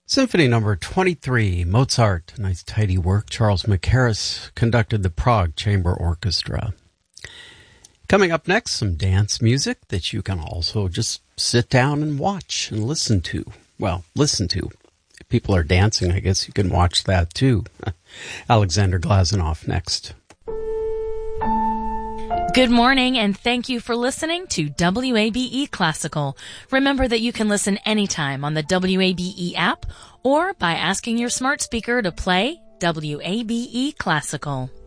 Symphony number 23, Mozart. Nice tidy work. Charles Mackerras conducted the Prague Chamber Orchestra. Coming up next, some dance music that you can also just sit down and watch and listen to. Well, listen to. If people are dancing, I guess you can watch that too. Alexander Glazunov next. Good morning, and thank you for listening to WABE Classical. Remember that you can listen anytime on the WABE app or by asking your smart speaker to play WABE Classical.